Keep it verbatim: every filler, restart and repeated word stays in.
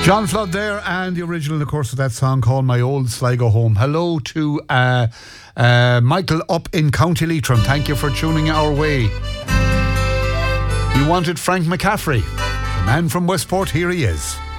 John Flood there, and the original, of course, of that song called My Old Sligo Home. Hello to uh, uh, Michael up in County Leitrim. Thank you for tuning our way. You wanted Frank McCaffrey, the man from Westport. Here he is.